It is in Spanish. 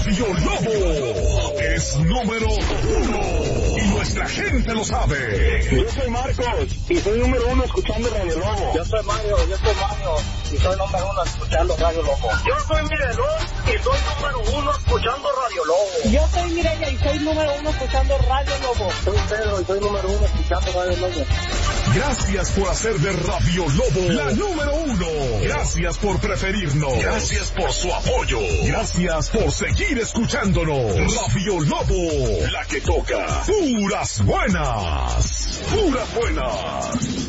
Radio Lobo es número 1 y nuestra gente lo sabe. Yo soy Marcos y soy número 1 escuchando Radio Lobo. Yo soy Mario y soy número 1 escuchando Radio Lobo. Yo soy Miguelón y soy número 1 escuchando Radio Lobo. Yo soy Mireya y soy número 1 escuchando Radio Lobo. Soy Pedro y soy número 1 escuchando Radio Lobo. Gracias por hacer de Radio Lobo la número 1. Gracias por preferirnos. Gracias por su apoyo. Gracias por seguir escuchándonos. Radio Lobo, la que toca puras buenas. Puras buenas.